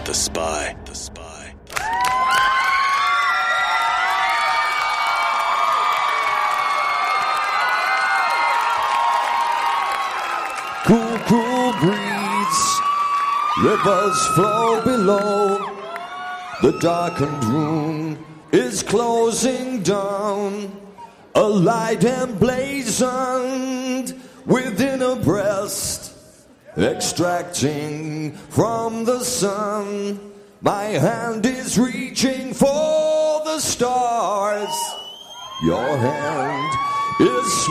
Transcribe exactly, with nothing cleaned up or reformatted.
The Spy. The Spy. Cool, cool breeze, rivers flow below. The darkened room is closing down. A light emblazoned within a breast, extracting from the sun. My hand is reaching for the stars. Your hand is